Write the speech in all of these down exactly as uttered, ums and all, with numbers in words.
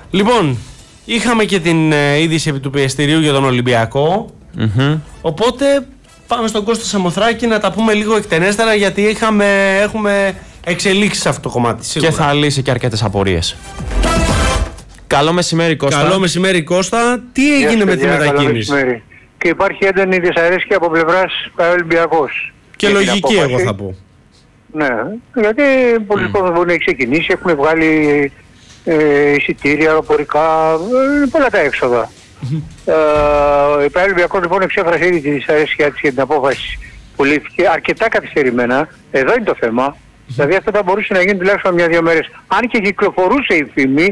Λοιπόν, είχαμε και την ε, είδηση επί του πιεστηρίου για τον Ολυμπιακό. Mm-hmm. Οπότε πάμε στον Κώστα Σαμοθράκη να τα πούμε λίγο εκτενέστερα, γιατί είχαμε, έχουμε εξελίξει σε αυτό το κομμάτι. Σίγουρα. Και θα λύσει και αρκετές απορίες. Καλό μεσημέρι, Κώστα. Καλό μεσημέρι, Κώστα. Τι έγινε με τη μετακίνηση? Και υπάρχει έντονη δυσαρέσκεια από πλευράς Ολυμπιακός. Και, και λογική, εγώ θα πω. Ναι, γιατί πολλοί mm. κόσμοι έχουν ξεκινήσει, έχουν βγάλει ε, εισιτήρια, αεροπορικά, ε, πολλά τα έξοδα. Mm. Ε, η Ολυμπιακός λοιπόν εξέφρασε ήδη τη δυσαρέσκεια της για την απόφαση που λήφθηκε αρκετά καθυστερημένα. Εδώ είναι το θέμα. Mm. Δηλαδή αυτό θα μπορούσε να γίνει τουλάχιστον μια-δύο μέρες. Αν και κυκλοφορούσε η φήμη,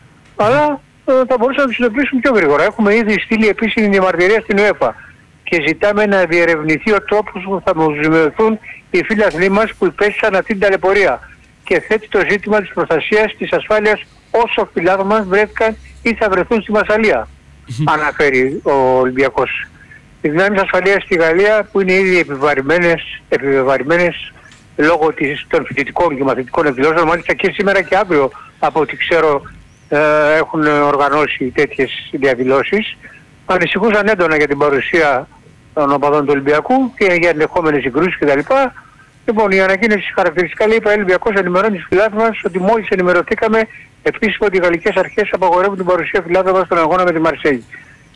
αλλά ε, θα μπορούσαμε να το συνειδητοποιήσουμε πιο γρήγορα. Έχουμε ήδη στείλει επίσημη διαμαρτυρία στην UEFA και ζητάμε να διερευνηθεί ο τρόπος που θα μας ζημιωθούν οι φίλαθλοι μας που υπέστησαν αυτή την ταλαιπωρία, και θέτει το ζήτημα της προστασίας της ασφάλειας όσο φιλάθλοι μας βρέθηκαν ή θα βρεθούν στη Μασσαλία, αναφέρει ο Ολυμπιακός. Οι δυνάμεις ασφαλείας στη Γαλλία, που είναι ήδη επιβαρημένες, επιβαρημένες λόγω της, των φοιτητικών και μαθητικών εκδηλώσεων, μάλιστα και σήμερα και αύριο από ό,τι ξέρω ε, έχουν οργανώσει τέτοιες διαδηλώσεις, ανησυχούσαν έντονα για την παρουσία των οπαδών του Ολυμπιακού και για ενδεχόμενες συγκρούσεις κτλ. Λοιπόν, η ανακοίνωση χαρακτηριστικά λέει: ο Ολυμπιακός ενημερώνει τους φιλάθλους μας ότι μόλις ενημερωθήκαμε επίσημα ότι οι γαλλικές αρχές απαγορεύουν την παρουσία φιλάθλων μας στον αγώνα με τη Μαρσέγη.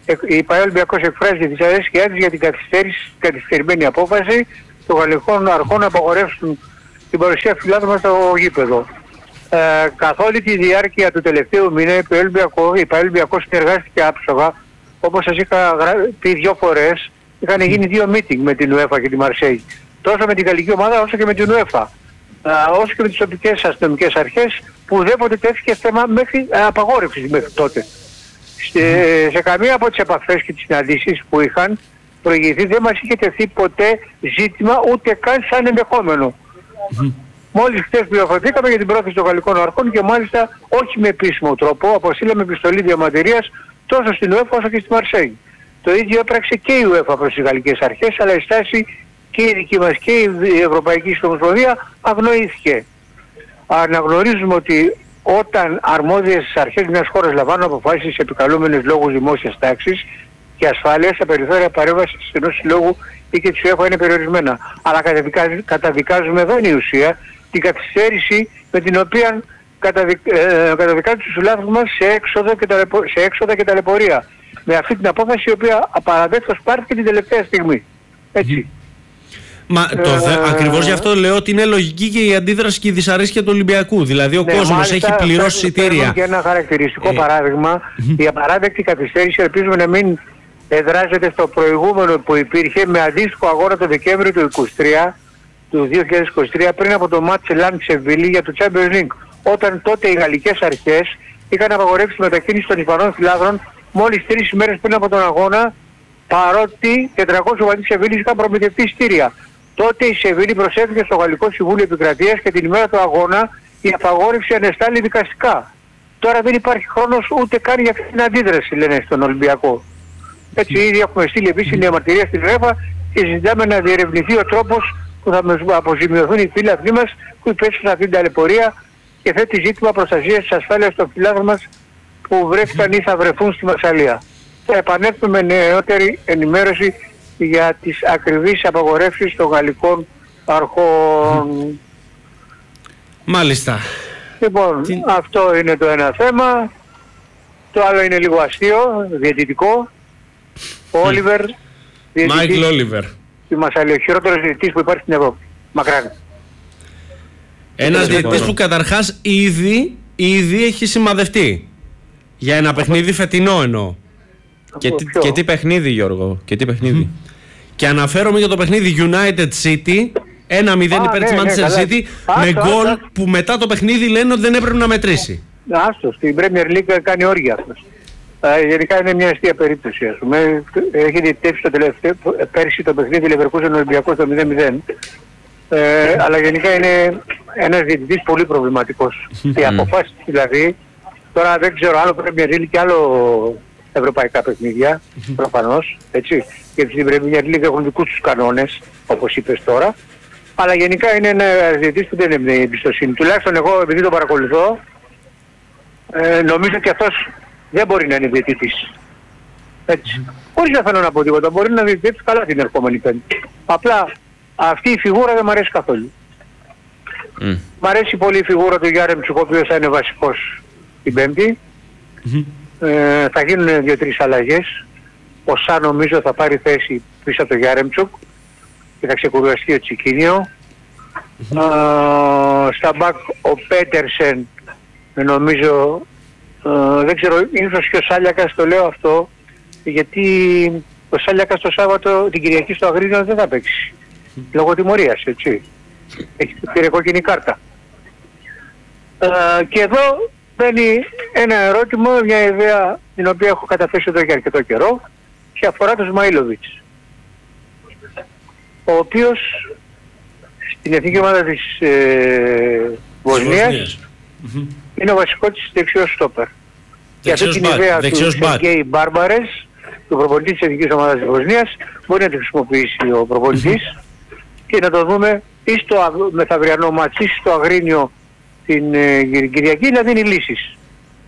Η ΠΑΕ Ολυμπιακός εκφράζει τη δυσαρέσκειά της για την καθυστερημένη απόφαση των γαλλικών αρχών να απαγορεύσουν την παρουσία φιλάθλων μας στο γήπεδο. Ε, καθ' όλη τη διάρκεια του τελευταίου μήνα η ΠΑΕ Ολυμπιακός συνεργάστηκε άψογα, όπως σας είχα πει δύο φορές. Είχαν γίνει δύο meeting με την UEFA και τη Μαρσέγη. Τόσο με την γαλλική ομάδα όσο και με την UEFA. Α, όσο και με τις τοπικές αστυνομικές αρχές, που ουδέποτε τέθηκε θέμα μέχρι απαγόρευσης μέχρι τότε. Σε, σε καμία από τις επαφές και τις συναντήσεις που είχαν προηγηθεί δεν μας είχε τεθεί ποτέ ζήτημα, ούτε καν σαν ενδεχόμενο. Mm-hmm. Μόλις χθες πληροφορηθήκαμε για την πρόθεση των γαλλικών αρχών και μάλιστα όχι με επίσημο τρόπο, αποστήλαμε επιστολή διαμαρτυρίας τόσο στην UEFA όσο και στη Μαρσέγη. Το ίδιο έπραξε και η UEFA προς τις γαλλικές αρχές, αλλά η στάση και η δική μας και η Ευρωπαϊκή Ομοσπονδία αγνοήθηκε. Αναγνωρίζουμε ότι όταν αρμόδιες αρχές μιας χώρας λαμβάνουν αποφάσεις επικαλούμενες λόγους δημόσιας τάξης και ασφάλειας, τα περιθώρια παρέμβασης ενός συλλόγου ή και της UEFA είναι περιορισμένα. Αλλά καταδικάζουμε, εδώ είναι η ουσία, την καθυστέρηση με την οποία καταδικ, ε, καταδικάζουν τους φιλάθλους μας σε έξοδα και, ταλαιπω, σε έξοδα και ταλαιπωρία. Με αυτή την απόφαση η οποία απαραδέκτως πάρθηκε την τελευταία στιγμή. Έτσι. Μα το ε, δε, ακριβώς γι' αυτό λέω ότι είναι λογική και η αντίδραση και η δυσαρέσκεια του Ολυμπιακού. Δηλαδή ο ναι, κόσμος μάλιστα, έχει πληρώσει εισιτήρια. Και ένα χαρακτηριστικό ε, παράδειγμα, η απαράδεκτη καθυστέρηση ελπίζουμε να μην εδράζεται στο προηγούμενο που υπήρχε με αντίστοιχο αγώνα το Δεκέμβριο του είκοσι τρία, του δύο χιλιάδες είκοσι τρία, πριν από το μάτς Λαν Σεβίλη για το Champions League. Όταν τότε οι γαλλικές αρχές είχαν απαγορεύσει τη μετακίνηση των Ισπανών φιλάθλων μόλις τρεις ημέρες πριν από τον αγώνα, παρότι τετρακόσιοι οπαδοί της Σεβίλης είχαν προμηθευτεί εισιτήρια. Τότε η Σεβίλη προσέφηκε στο Γαλλικό Συμβούλιο Επικρατείας και την ημέρα του αγώνα η απαγόρευση ανεστάλλει δικαστικά. Τώρα δεν υπάρχει χρόνος ούτε καν για αυτή την αντίδραση, λένε στον Ολυμπιακό. Έτσι ήδη έχουμε στείλει επίσημη διαμαρτυρία στην UEFA και ζητάμε να διερευνηθεί ο τρόπος που θα αποζημιωθούν οι φίλαθλοι μας που υπέστησαν αυτή την ταλαιπωρία και θέτει ζήτημα προστασίας της ασφάλειας των φιλάθλων μας που βρέθηκαν ή θα βρεθούν στη Μασσαλία. Θα επανέλθουμε με νεότερη ενημέρωση για τις ακριβείς απαγορεύσεις των γαλλικών αρχών. Μάλιστα. Λοιπόν, Τι... αυτό είναι το ένα θέμα. Το άλλο είναι λίγο αστείο, διαιτητικό. Ο Όλιβερ, Μάικλ Όλιβερ. Η Μασσαλία, ο χειρότερος διαιτητής που υπάρχει στην Ευρώπη. Μακράν. Ένας διαιτητής που καταρχάς ήδη, ήδη έχει σημαδευτεί. Για ένα παιχνίδι φετινό εννοώ. Και, και τι παιχνίδι, Γιώργο, και τι παιχνίδι. Mm. Και αναφέρομαι για το παιχνίδι United City, ένα μηδέν υπέρ της Manchester City, με γκολ που μετά το παιχνίδι λένε ότι δεν έπρεπε να μετρήσει. Άστο, στην Premier League κάνει όργια αυτός. Ε, γενικά είναι μια αστεία περίπτωση, ας πούμε. Έχει διαιτητεύσει το τελευταίο, πέρσι το παιχνίδι Leverkusen Ολυμπιακός το μηδέν μηδέν. Ε, αλλά γενικά είναι ένας διαιτητής πολύ προβληματικός. Οι αποφάσεις δηλαδή, τώρα δεν ξέρω, άλλο Premier League και άλλο ευρωπαϊκά παιχνίδια, προφανώς, έτσι. Γιατί στην Premier League έχουν δικούς τους κανόνες, όπως είπες τώρα. Αλλά γενικά είναι ένας διαιτητής που δεν είναι εμπιστοσύνη. Τουλάχιστον εγώ, επειδή το παρακολουθώ, ε, νομίζω ότι αυτός δεν μπορεί να είναι διαιτητής. Έτσι. Χωρίς να θέλω να πω τίποτα, μπορεί να διαιτητήσει καλά την ερχόμενη Πέμπτη. Απλά αυτή η φιγούρα δεν μου αρέσει καθόλου. Mm. Μ' αρέσει πολύ η φιγούρα του Γιάρεμτσουκ, ο οποίος θα είναι βασικός την Πέμπτη. Mm-hmm. Ε, θα γίνουν δύο-τρεις αλλαγές. Ο Σαν νομίζω θα πάρει θέση πίσω από το Γιάρεμτσουκ και θα ξεκουραστεί ο Τσικίνιο. Mm-hmm. Ε, στα μπακ ο Πέτερσεν νομίζω, ε, δεν ξέρω, ίσως και ο Σάλιακας, το λέω αυτό, γιατί ο Σάλιακας το Σάββατο, την Κυριακή στο Αγρίνιο δεν θα παίξει. Mm-hmm. Λόγω τιμωρίας, έτσι. Έχει πήρε κόκκινη κάρτα. Ε, και εδώ μπαίνει ένα ερώτημα, μια ιδέα την οποία έχω καταθέσει εδώ για αρκετό καιρό και αφορά τον Σμαΐλοβιτς, ο οποίος στην εθνική ομάδα της ε, Βοσνίας mm-hmm. είναι ο βασικός της δεξιός στόπερ. Και αυτή την ιδέα του Σεργέη Μπάρμπαρες, του προπονητή της εθνικής ομάδας της Βοσνίας, μπορεί να τη χρησιμοποιήσει ο προπονητής mm-hmm. και να το δούμε ή στο μεθαυριανό μάτς ή στο Αγρίνιο την ε, Κυριακή να δίνει λύσεις.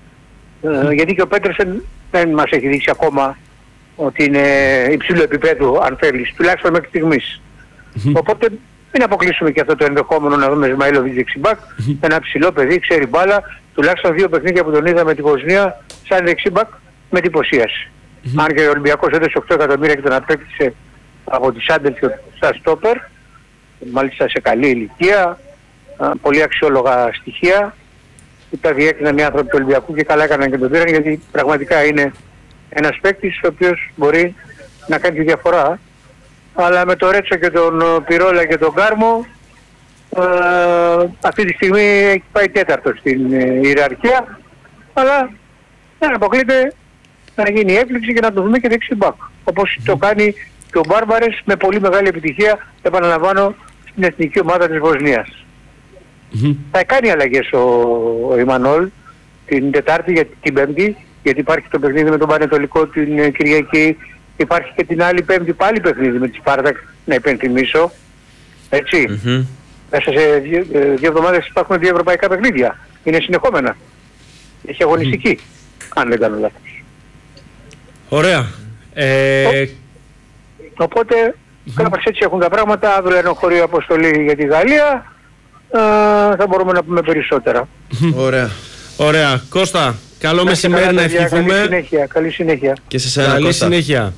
Ε, γιατί και ο Πέτερσεν δεν μας έχει δείξει ακόμα ότι είναι υψηλό επίπεδο, αν θέλεις, τουλάχιστον μέχρι στιγμής. Mm-hmm. Οπότε μην αποκλείσουμε και αυτό το ενδεχόμενο να δούμε Σμαΐλοβιτς δεξιμπάκ, mm-hmm. ένα ψηλό παιδί, ξέρει μπάλα, τουλάχιστον δύο παιχνίδια που τον είδαμε τη Βοσνία σαν δεξιμπάκ με εντυπωσίαση. Mm-hmm. Αν και ο Ολυμπιακός έδωσε οκτώ εκατομμύρια και τον απέκτησε από τη Σάντελφιλντ σαν στόπερ, μάλιστα σε καλή ηλικία, πολύ αξιόλογα στοιχεία. Τα διέκριναν οι άνθρωποι του Ολυμπιακού και καλά έκαναν και τον πήραν, γιατί πραγματικά είναι ένας παίκτης ο οποίος μπορεί να κάνει τη διαφορά. Αλλά με το Ρέτσο και τον Πυρόλα και τον Κάρμο ε, αυτή τη στιγμή έχει πάει τέταρτο στην ε, ιεραρχία, αλλά δεν αποκλείται να γίνει έκπληξη και να το δούμε και δεξί μπακ, όπως mm. το κάνει και ο Μπάρμπαρες με πολύ μεγάλη επιτυχία, επαναλαμβάνω, στην εθνική ομάδα της Βοσνίας. Mm-hmm. Θα κάνει αλλαγές ο, ο Ιμανόλ την Τετάρτη για την Πέμπτη, γιατί υπάρχει το παιχνίδι με τον Πανετολικό την Κυριακή, υπάρχει και την άλλη Πέμπτη πάλι παιχνίδι με τη Σπάρτακ, να υπενθυμίσω, έτσι. Mm-hmm. Μέσα σε δύο, δύο εβδομάδες υπάρχουν δύο ευρωπαϊκά παιχνίδια, είναι συνεχόμενα, έχει αγωνιστική, mm. αν δεν κάνω λάθος. Ωραία. Ε... Ο, οπότε mm-hmm. κάπως έτσι έχουν τα πράγματα, αύριο είναι χωρίο αποστολή για τη Γαλλία. Uh, θα μπορούμε να πούμε περισσότερα. Ωραία. Ωραία. Κώστα, καλό μεσημέρι να ευχηθούμε. Καλή συνέχεια. Καλή συνέχεια. Και σε σένα, καλή Κώστα. συνέχεια.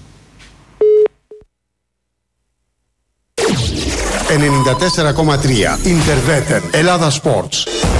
ενενήντα τέσσερα κόμμα τρία Interveter Ελλάδα Sports.